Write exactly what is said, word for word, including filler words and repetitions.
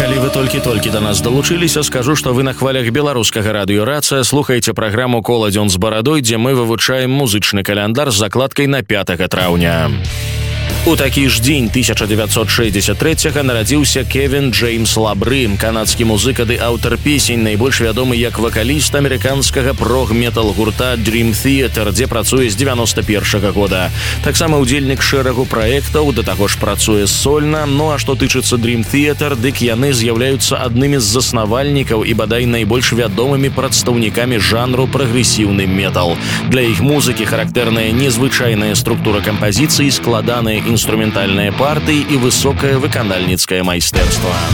Калі вы толькі-толькі да нас далучыліся, скажу, што вы на хвалях беларускага радыёрацыя слухаеце праграму «Коладзён з барадой», дзе мы вывучаем музычны каляндар з закладкай на пятага траўня. У такі ж дзень тысяча дзевяцьсот шэсцьдзесят трэцяга нарадзіўся Кевін Джеймс Лабры, канадскі музыка ды аўтар песень, найбольш вядомы як вакаліст амерыканскага прог-метал гурта Dream Theater, дзе працуе з дзевяноста першага года. Таксама ўдзельнік шэрагу праектаў, да таго ж працуе сольна. Ну а што тычыцца Dream Theater, дык яны з'яўляюцца аднымі з заснавальнікаў і бадай найбольш вядомымі прадстаўнікамі жанру прагрэсіўны метал. Для іх музыкі характэрная незвычайная структура кампазіцыі, складаныя інструментальныя партыі і высокае выканальніцкае майстэрства.